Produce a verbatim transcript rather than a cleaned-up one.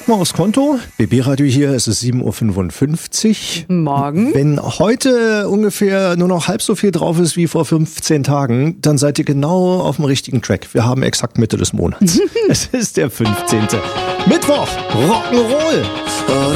Guck mal aufs Konto. B B-Radio hier, es ist sieben Uhr fünfundfünfzig. Morgen. Wenn heute ungefähr nur noch halb so viel drauf ist wie vor fünfzehn Tagen, dann seid ihr genau auf dem richtigen Track. Wir haben exakt Mitte des Monats. Es ist der fünfzehnte Mittwoch. Rock'n'Roll.